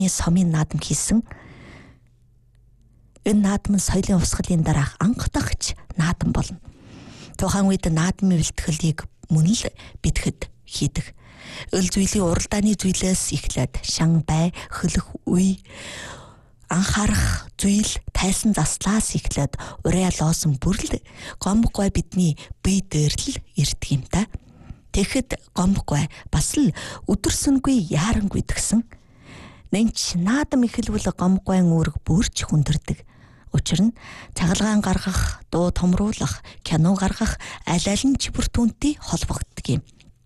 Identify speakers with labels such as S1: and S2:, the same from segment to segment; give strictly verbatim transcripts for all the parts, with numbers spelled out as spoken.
S1: сомын наадам хийсэн. Энэ наадам нь соёлын хувьсгалын дараах анх дахь наадам болно. Тухайн үед наадмын бэлтгэлийг мөн л битгэд хийдэг. Өл зүйлийн уралдааны зүйлээс эхлээд шан бай, хөлөх үе, анхаарах зүйл, тайсан заслаас эхлээд ураа лоосон бүрл гомбоггүй бидний бие дээр л ирдэг юм та. Тэгэхэд гомбоггүй бас л өдөрсөнгүй яарангүй гэсэн. Нэнч наадам эхэлвэл гомбоггүйн үүрэг бүрч хүндэрдэг. Учир нь цагалгаан гаргах, дуу томруулах, кино гаргах аль аль нь ч бүртүүнтэй холбогддог юм.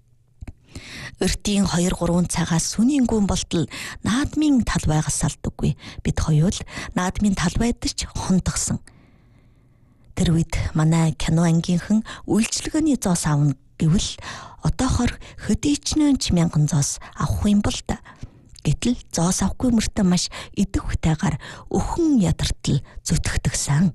S1: Өртийн хоёр гурван цагаас сүнийн гүн болтол наадмын талбайгаас салдаггүй. Бид хоёул наадмын талбайд ч хонтгсон. Тэр үед манай кино ангийнхан үйлчлэгээний зоос авна гэвэл одоохор хөдийчнөн ч мянган зоос авах юм бол та. Гэтэл зоос авахгүй мөртөө маш идэвхтэйгээр өхөн ядартал зүтгэдэгсэн.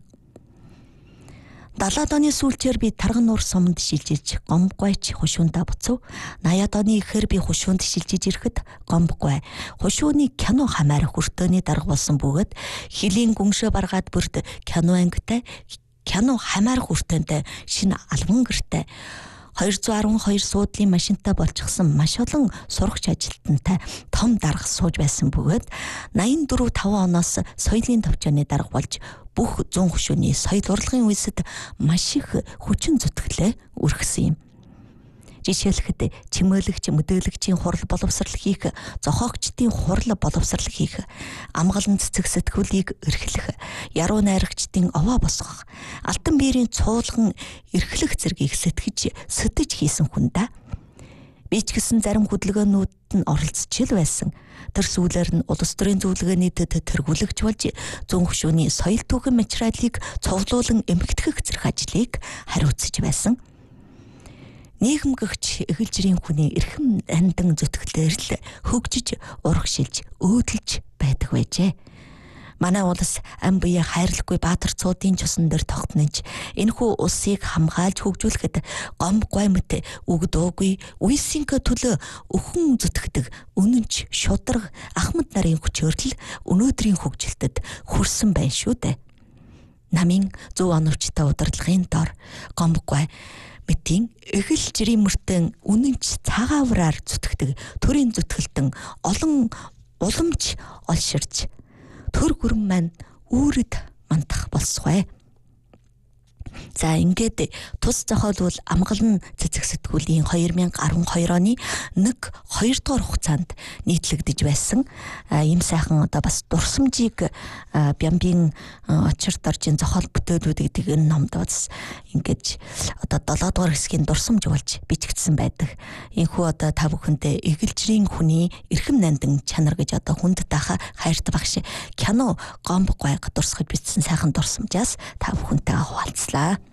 S1: далаад оны сүүлчээр би тарган нуур суманд шилжиж гомбоггүйч хушуунда буцав. наяад оны ихэр би хушуунд шилжиж ирэхэд гомбоггүй хушууны кино хамаарах хүртөөний дарга болсон бөгөөд хилийн гүншээ баргаад бүрд кино ангитай кино хамаарах хүртөөнтэй шинэ албан гэртэй хоёр зуун арван хоёр суудлын машинтай болчихсон маш олон сурагч ажилтнтай том дарга сууж байсан бөгөөд найман дөрөв таван оноос соёлын төвчөөний дарга болж бүх зүүн хөшөөний соёл урлагийн үйлсэд маш их хүчин зүтгэлээ өргөсөн юм. Жишээлхэд чимэөлөгч, мэдээлэгчийн хурал боловсрал хийх, зохиогчдын хурал боловсрал хийх, амгалан цэцэг сэтгүүлийг эрхлэх, яруу найрагчдын овоо босгох, алтан биерийн цуулган эрхлэх зэргийг сэтгэж сэтэж хийсэн хүн да. Би ч гэсэн зарим хөдөлгөөнүүд нь оролцож ил байсан. Тэр сүүлээр нь улс төрийн зөвлөгөөнийдэд тэргүүлэгч болж зүүн хөшөөний соёл түүхэн материалыг цуглуулан эмгэгдэх зэрэг ажлыг хариуцж байсан. Нийгэмгэгч эгэлжирийн хүний эрхэм андан зүтгэлээр л хөгжиж, урагшилж, өөдөлж байдаг байжээ. Манай улс ам бие хайрлахгүй баатар цуудын чусан дээр тогтнож, энэхүү улсыг хамгаалж хөгжүүлэхэд гомбоггүй мэт өгдөөгүй уйсинка төлөө өхөн зүтгэдэг үнэнч шударга ахмад нарын хүчөөрл өнөөдрийн хөгжилтэд хүрсэн байна шүү дээ. Намын зөв оновчтой удирдлагын дор гомбоггүй мэдийн эгэл жирийн мөртөн үнэнч цагаавраар зүтгэдэг төрийн зүтгэлтэн олон уламж олширч төр гүрэн маань үүрэд мандах болсгой. За ингээд тус зохиолвол амгалан цэцэг сэтгүүлийн хоёр мянга арван хоёр оны нэг хоёр дугаар хугацаанд нийтлэгдэж байсан ийм сайхан одоо бас дурсамжийг бямбийн очирт оржийн зохиол бүтээлүүд гэдэг энэ номд бас ингээд одоо долоо дугаар хэсгийн дурсамж болж бичигдсэн байдаг. Энэхүү одоо та бүхэндээ эгэлжирийн хүний эрхэм нандин чанар гэж одоо хүнд таха хайрт багш кино гомбоггүй дурсгаж бичсэн сайхан дурсамжаас та бүхэнтэйгээ хуваалцлаа.